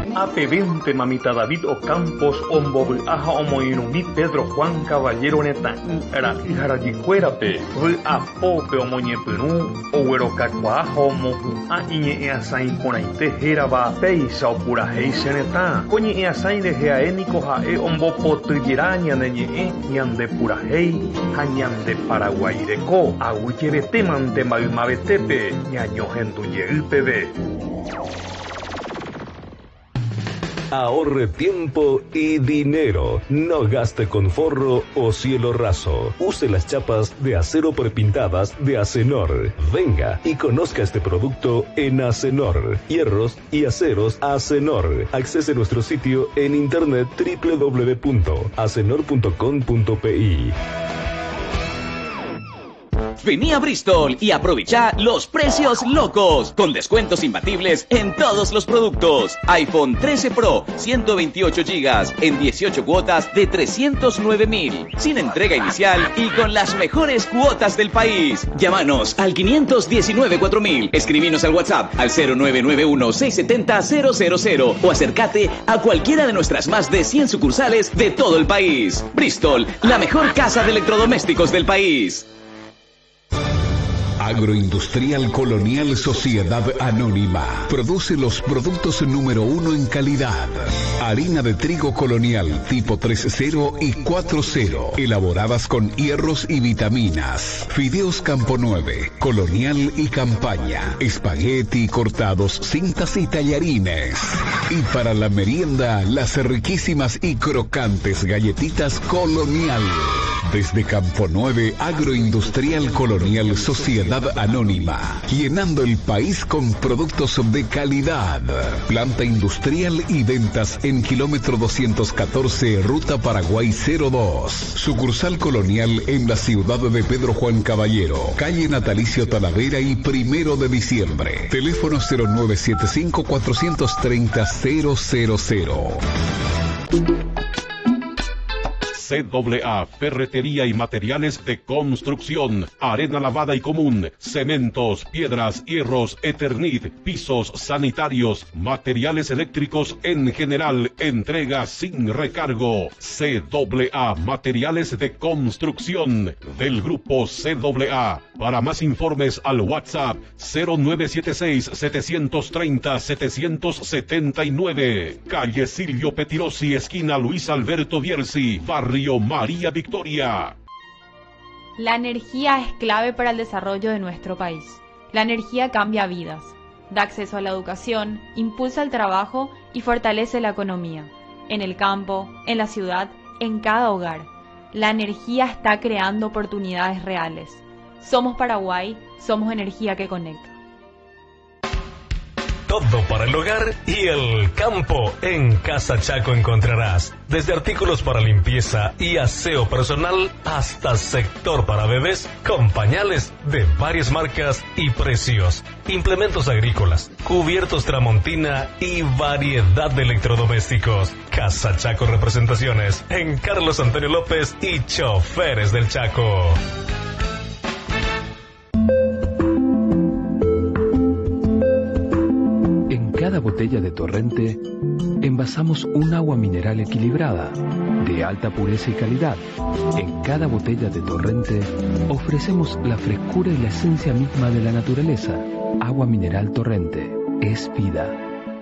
Apevente mamita David Ocampos ombovy'áha omoirũmi Pedro Juan Caballero netã'i ra'yharajikuérape vy'apópe omoñepyrũ oguerokakuaa ha omohu'ã iñe'ẽasãi porãite hérava péicha opurahéi che retã ko ñe'ẽasãi rehe aéniko ha'e ombopotyjera ñane ñe'ẽ ñande purahéi ha ñande Paraguay reko aguyjevetémante maymavetépe ñañohendujeýpeve. Ahorre tiempo y dinero. No gaste con forro o cielo raso. Use las chapas de acero prepintadas de Acenor. Venga y conozca este producto en Acenor. Hierros y aceros Acenor. Accese a nuestro sitio en internet www.acenor.com.pi. Vení a Bristol y aprovecha los precios locos, con descuentos imbatibles en todos los productos. iPhone 13 Pro, 128 GB, en 18 cuotas de 309.000, sin entrega inicial y con las mejores cuotas del país. Llámanos al 519-4000, escribinos al WhatsApp al 0991-670-000 o acércate a cualquiera de nuestras más de 100 sucursales de todo el país. Bristol, la mejor casa de electrodomésticos del país. Agroindustrial Colonial Sociedad Anónima produce los productos número 1 en calidad. Harina de trigo colonial tipo 3.0 y 4.0, elaboradas con hierros y vitaminas. Fideos Campo 9, Colonial y Campaña. Espagueti cortados, cintas y tallarines. Y para la merienda, las riquísimas y crocantes galletitas Colonial. Desde Campo 9, Agroindustrial Colonial Sociedad Anónima, llenando el país con productos de calidad. Planta industrial y ventas en kilómetro 214, Ruta Paraguay 02. Sucursal Colonial en la ciudad de Pedro Juan Caballero, calle Natalicio Talavera y 1 de diciembre. Teléfono 0975-430-000. CAA, Ferretería y Materiales de Construcción, arena lavada y común, cementos, piedras, hierros, Eternit, pisos sanitarios, materiales eléctricos en general, entrega sin recargo. CAA, Materiales de Construcción, del grupo CAA. Para más informes al WhatsApp 0976-730-779, calle Silvio Petirosi, esquina Luis Alberto Bierzi, barrio María Victoria. La energía es clave para el desarrollo de nuestro país. La energía cambia vidas, da acceso a la educación, impulsa el trabajo y fortalece la economía. En el campo, en la ciudad, en cada hogar. La energía está creando oportunidades reales. Somos Paraguay, somos energía que conecta. Todo para el hogar y el campo. En Casa Chaco encontrarás desde artículos para limpieza y aseo personal hasta sector para bebés con pañales de varias marcas y precios, implementos agrícolas, cubiertos Tramontina y variedad de electrodomésticos. Casa Chaco Representaciones en Carlos Antonio López y Choferes del Chaco. En cada botella de Torrente envasamos un agua mineral equilibrada, de alta pureza y calidad. En cada botella de Torrente ofrecemos la frescura y la esencia misma de la naturaleza. Agua mineral Torrente es vida.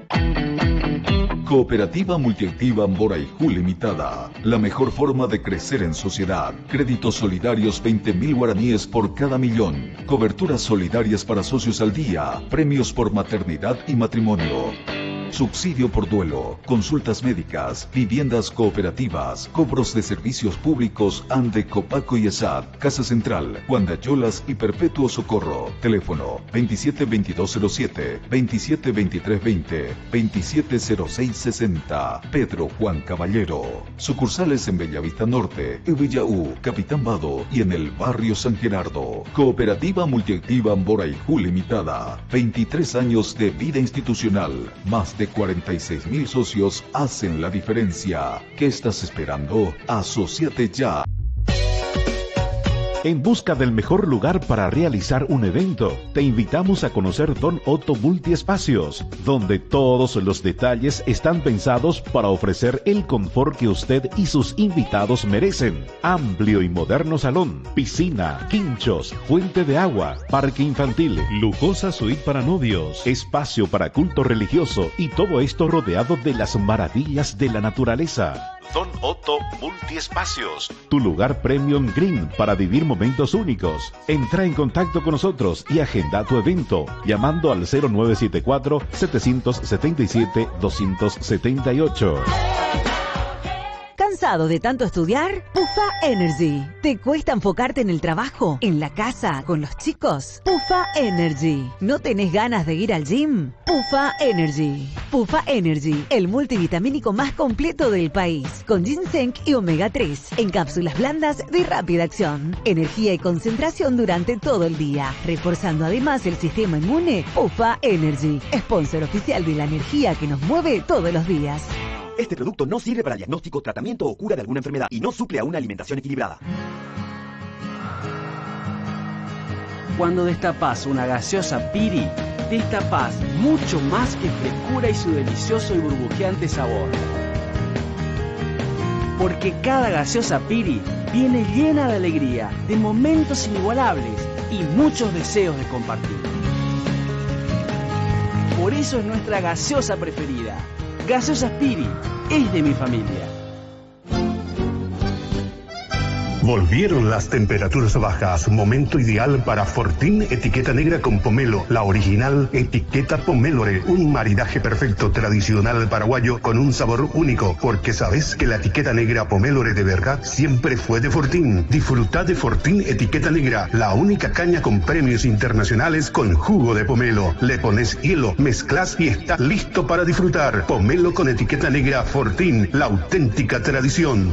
Cooperativa Multiactiva Amboraijú Limitada. La mejor forma de crecer en sociedad. Créditos solidarios 20.000 guaraníes por cada millón. Coberturas solidarias para socios al día. Premios por maternidad y matrimonio. Subsidio por duelo, consultas médicas, viviendas cooperativas, cobros de servicios públicos ante Copaco y ESAD, Casa Central, Guandayolas y Perpetuo Socorro. Teléfono 272207, 272320, 270660. Pedro Juan Caballero. Sucursales en Bellavista Norte, Villaú, Capitán Vado y en el barrio San Gerardo. Cooperativa Multiactiva Amboraijú Limitada. 23 años de vida institucional. Más de 46.000 socios hacen la diferencia. ¿Qué estás esperando? Asociate ya. En busca del mejor lugar para realizar un evento, te invitamos a conocer Don Otto Multiespacios, donde todos los detalles están pensados para ofrecer el confort que usted y sus invitados merecen. Amplio y moderno salón, piscina, quinchos, fuente de agua, parque infantil, lujosa suite para novios, espacio para culto religioso y todo esto rodeado de las maravillas de la naturaleza. Don Otto Multiespacios, tu lugar premium green para vivir momentos únicos. Entra en contacto con nosotros y agenda tu evento llamando al 0974-777-278. ¿Cansado de tanto estudiar? Pufa Energy. ¿Te cuesta enfocarte en el trabajo, en la casa, con los chicos? Pufa Energy. ¿No tenés ganas de ir al gym? Pufa Energy. Pufa Energy, el multivitamínico más completo del país, con ginseng y omega 3, en cápsulas blandas de rápida acción. Energía y concentración durante todo el día, reforzando además el sistema inmune. Pufa Energy, sponsor oficial de la energía que nos mueve todos los días. Este producto no sirve para diagnóstico, tratamiento o cura de alguna enfermedad y no suple a una alimentación equilibrada. Cuando destapás una gaseosa Piri, destapás mucho más que frescura y su delicioso y burbujeante sabor. Porque cada gaseosa Piri viene llena de alegría, de momentos inigualables y muchos deseos de compartir. Por eso es nuestra gaseosa preferida. Gaseosa Piri es de mi familia. Volvieron las temperaturas bajas, momento ideal para Fortín etiqueta negra con pomelo, la original etiqueta Pomélore, un maridaje perfecto tradicional paraguayo con un sabor único, porque sabes que la etiqueta negra Pomélore de verdad siempre fue de Fortín. Disfruta de Fortín etiqueta negra, la única caña con premios internacionales con jugo de pomelo. Le pones hielo, mezclas y está listo para disfrutar. Pomelo con etiqueta negra Fortín, la auténtica tradición.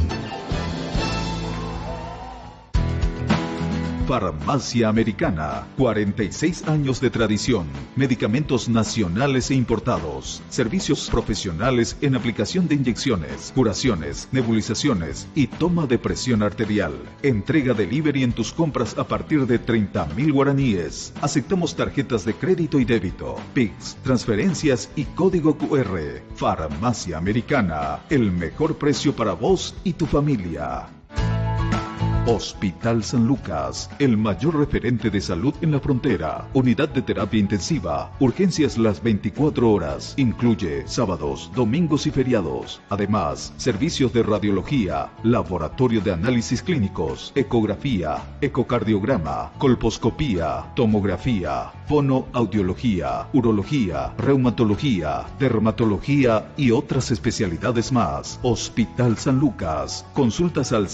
Farmacia Americana, 46 años de tradición, medicamentos nacionales e importados, servicios profesionales en aplicación de inyecciones, curaciones, nebulizaciones y toma de presión arterial. Entrega delivery en tus compras a partir de 30.000 guaraníes. Aceptamos tarjetas de crédito y débito, PIX, transferencias y código QR. Farmacia Americana, el mejor precio para vos y tu familia. Hospital San Lucas, el mayor referente de salud en la frontera. Unidad de terapia intensiva, urgencias las 24 horas. Incluye sábados, domingos y feriados. Además, servicios de radiología, laboratorio de análisis clínicos, ecografía, ecocardiograma, colposcopía, tomografía, fonoaudiología, urología, reumatología, dermatología y otras especialidades más. Hospital San Lucas. Consultas al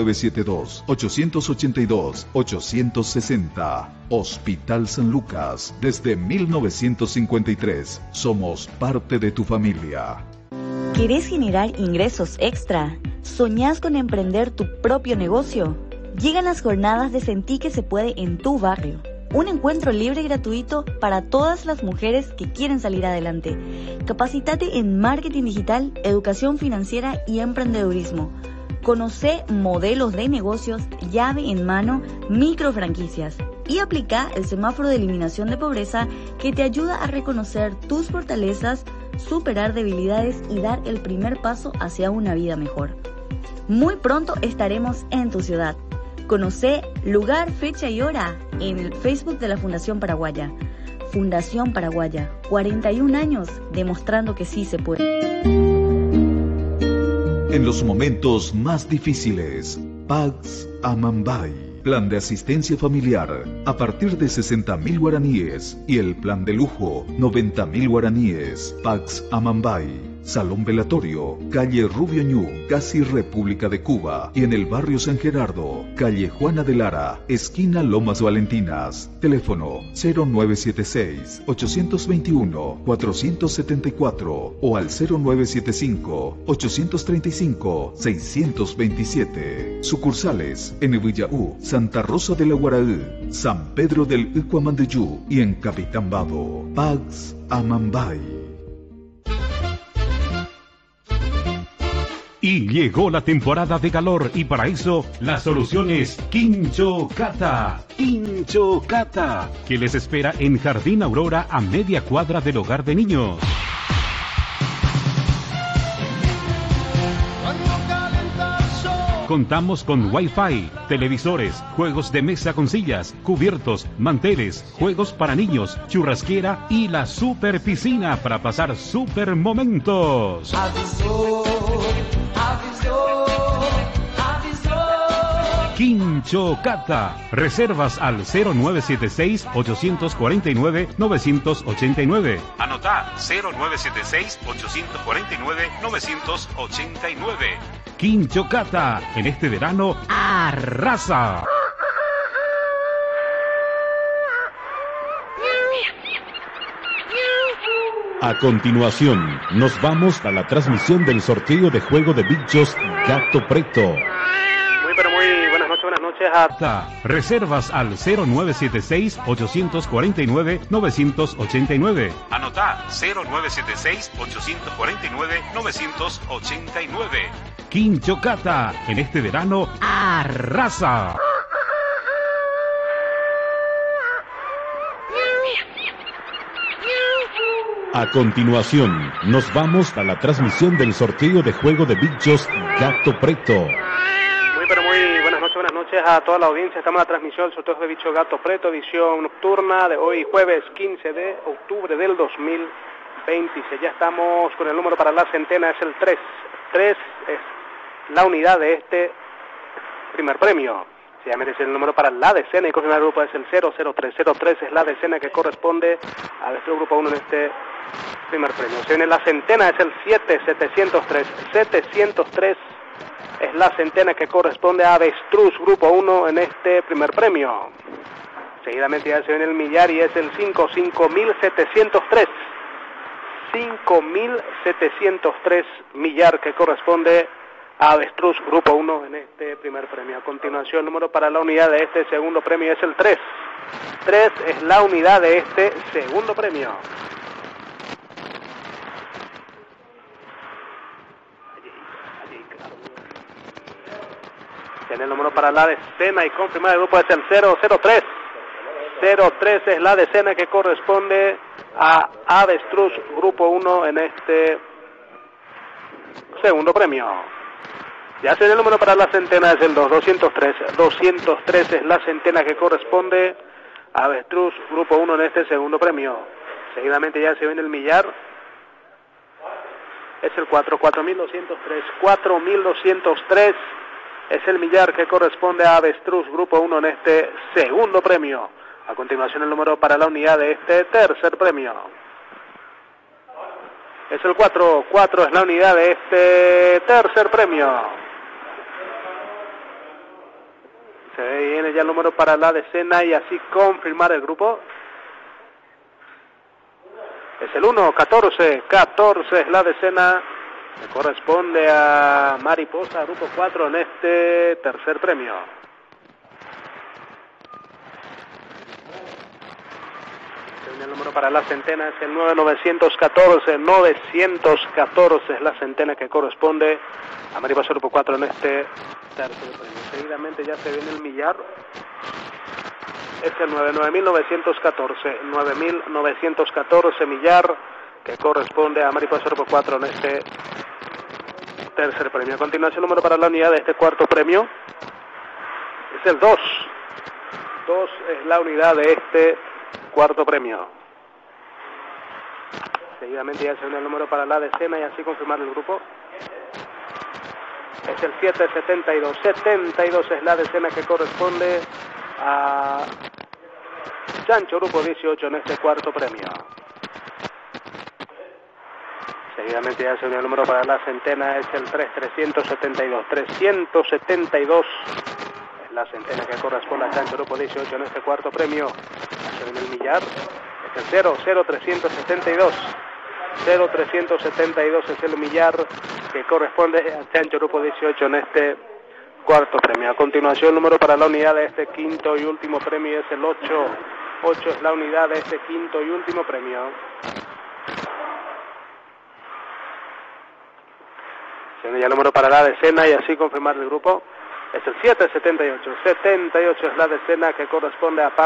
0972-882-860. Hospital San Lucas. Desde 1953 somos parte de tu familia. ¿Querés generar ingresos extra? ¿Soñás con emprender tu propio negocio? Llegan las jornadas de Sentí que se puede en tu barrio. Un encuentro libre y gratuito para todas las mujeres que quieren salir adelante. Capacítate en marketing digital, educación financiera y emprendedurismo. Conoce modelos de negocios, llave en mano, microfranquicias y aplica el semáforo de eliminación de pobreza que te ayuda a reconocer tus fortalezas, superar debilidades y dar el primer paso hacia una vida mejor. Muy pronto estaremos en tu ciudad. Conoce lugar, fecha y hora en el Facebook de la Fundación Paraguaya. Fundación Paraguaya, 41 años demostrando que sí se puede. En los momentos más difíciles, Pax Amambay. Plan de asistencia familiar a partir de 60.000 guaraníes y el plan de lujo 90.000 guaraníes. Pax Amambay. Salón Velatorio, calle Rubio Ñu, casi República de Cuba, y en el barrio San Gerardo, calle Juana de Lara, esquina Lomas Valentinas. Teléfono 0976-821-474 o al 0975-835-627. Sucursales en Evillaú, Santa Rosa de la Guaraí, San Pedro del Ucuamandiyú y en Capitán Bado. Pax Amambay. Y llegó la temporada de calor y para eso la solución es Quincho Cata. Quincho Cata, que les espera en Jardín Aurora a media cuadra del hogar de niños. Contamos con Wi-Fi, televisores, juegos de mesa con sillas, cubiertos, manteles, juegos para niños, churrasquera y la super piscina para pasar super momentos. Quincho Cata. Reservas al 0976-849-989. Anotá 0976-849-989. Quincho Cata. En este verano, arrasa. A continuación, nos vamos a la transmisión del sorteo de juego de bichos Gato Preto. Buenas noches a... Reservas al 0976-849-989. Anotá 0976-849-989. Quincho Cata. En este verano, arrasa. A continuación, nos vamos a la transmisión del sorteo de juego de bichos Gato Preto. Buenas noches a toda la audiencia. Estamos en la transmisión del sorteo de bicho Gato Preto, edición nocturna de hoy, jueves 15 de octubre del 2026. Ya estamos con el número para la centena, es el 3. 3 es la unidad de este primer premio. Se llama el número para la decena y con el grupo es el 003. 03 es la decena que corresponde a nuestro grupo 1 en este primer premio. Se viene la centena, es el 7703. 703 es la centena que corresponde a Avestruz, grupo 1 en este primer premio. Seguidamente ya se viene el millar y es el 5703. 5703 millar que corresponde a Avestruz, grupo 1 en este primer premio. A continuación, el número para la unidad de este segundo premio es el 3. 3 es la unidad de este segundo premio. Tiene el número para la decena y confirmar el grupo es el 003. 03 es la decena que corresponde a Avestruz, grupo 1 en este segundo premio. Ya se el número para la centena es el 203. 203 es la centena que corresponde a Avestruz, grupo 1 en este segundo premio. Seguidamente ya se viene el millar. Es el 4203. 4203 es el millar que corresponde a Avestruz, grupo 1 en este segundo premio. A continuación el número para la unidad de este tercer premio. Es el 4. 4 es la unidad de este tercer premio. Se viene ya el número para la decena y así confirmar el grupo. Es el 1, 14. 14 es la decena que corresponde a Mariposa, grupo 4 en este tercer premio. El número para la centena es el 9914. 914 es la centena que corresponde a Mariposa, grupo 4 en este tercer premio. Seguidamente ya se viene el millar. Es el 9914. 9914 millar que corresponde a Mariposa, grupo 4 en este tercer premio. A continuación, el número para la unidad de este cuarto premio es el 2. 2 es la unidad de este cuarto premio. Seguidamente ya se viene el número para la decena y así confirmar el grupo. Es el 772. 72 es la decena que corresponde a Chancho, grupo 18 en este cuarto premio. Seguidamente ya se viene el número para la centena, es el 3. 372. 372 es la centena que corresponde a Chancho, grupo 18 en este cuarto premio. Se viene el millar. Es el 00372. 0372 es el millar que corresponde a Chancho, grupo 18 en este cuarto premio. A continuación, el número para la unidad de este quinto y último premio es el 8. 8 es la unidad de este quinto y último premio. Y el número para la decena y así confirmar el grupo es el 778. 78 es la decena que corresponde a